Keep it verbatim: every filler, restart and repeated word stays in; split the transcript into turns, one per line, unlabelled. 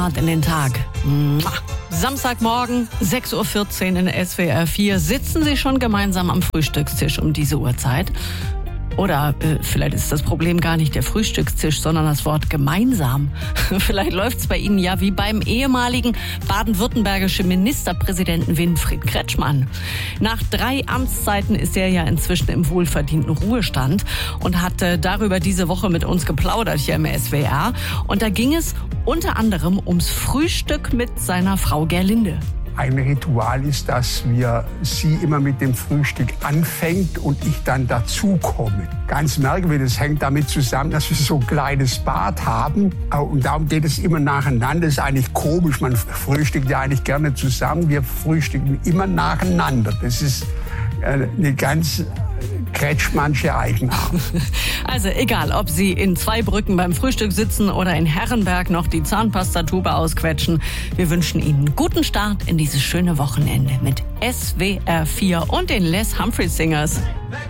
in den Tag. Samstagmorgen, sechs Uhr vierzehn in S W R vier. Sitzen Sie schon gemeinsam am Frühstückstisch um diese Uhrzeit? Oder äh, vielleicht ist das Problem gar nicht der Frühstückstisch, sondern das Wort gemeinsam. Vielleicht läuft's bei Ihnen ja wie beim ehemaligen baden-württembergischen Ministerpräsidenten Winfried Kretschmann. Nach drei Amtszeiten ist er ja inzwischen im wohlverdienten Ruhestand und hat äh, darüber diese Woche mit uns geplaudert hier im S W R. Und da ging es unter anderem ums Frühstück mit seiner Frau Gerlinde.
Ein Ritual ist, dass wir sie immer mit dem Frühstück anfängt und ich dann dazukomme. Ganz merkwürdig, das hängt damit zusammen, dass wir so ein kleines Bad haben. Und darum geht es immer nacheinander. Das ist eigentlich komisch, man frühstückt ja eigentlich gerne zusammen. Wir frühstücken immer nacheinander. Das ist eine ganz Kretschmannsche Eigenart.
Also egal, ob Sie in Zweibrücken beim Frühstück sitzen oder in Herrenberg noch die Zahnpastatube ausquetschen. Wir wünschen Ihnen einen guten Start in dieses schöne Wochenende mit S W R vier und den Les Humphreys Singers.